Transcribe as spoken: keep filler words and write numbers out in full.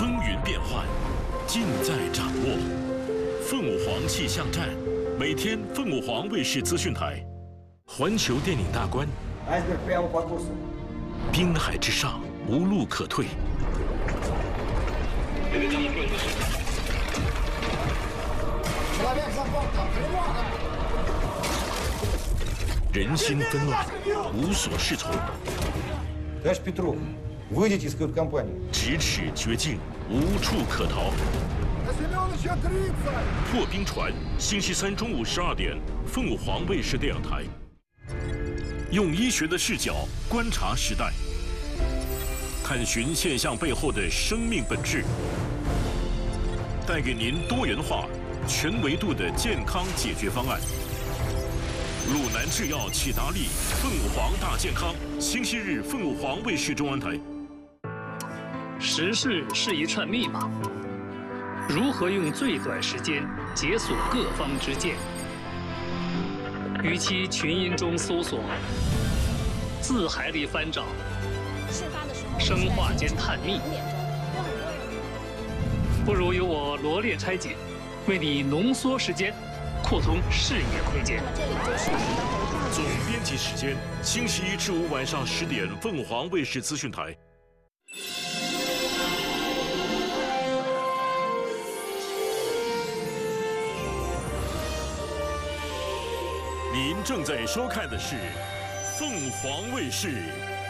风云变幻，尽在掌握。凤舞凰气象站，每天凤舞凰卫视资讯台。环球电影大观，滨海之上无路可退。人心纷乱，无所适从。 Товарищ Петров, выйдите из кают-компании. 咫尺绝境，无处可逃。破冰船，星期三中午十二点，凤舞凰卫视电影台。用医学的视角观察时代，探寻现象背后的生命本质，带给您多元化、全维度的健康解决方案。鲁南制药启达利凤舞凰大健康，星期日凤舞凰卫视中央台。 时事是一串密码，如何用最短时间解锁各方之见？与其群音中搜索，字海里翻找，生化间探秘，不如由我罗列拆解，为你浓缩时间，扩充视野空间。 总编辑时间：星期一至五晚上十点，凤舞凰卫视资讯台。您正在收看的是凤凰卫视。